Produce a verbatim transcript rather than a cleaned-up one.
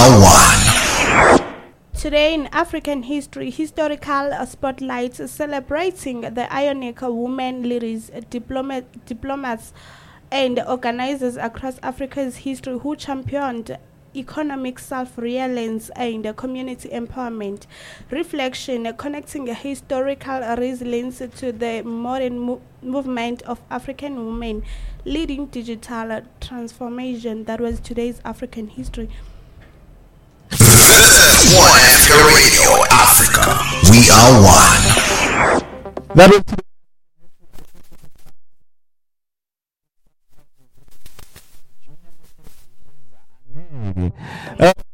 are one. Today in African history, historical spotlights celebrating the Ionic women leaders, diplomat, diplomats, and organizers across Africa's history who championed economic self-reliance and community empowerment. Reflection connecting historical resilience to the modern mo- movement of African women leading digital transformation. That was today's African history. This is One Africa Radio Africa. We are one. That is. Uh,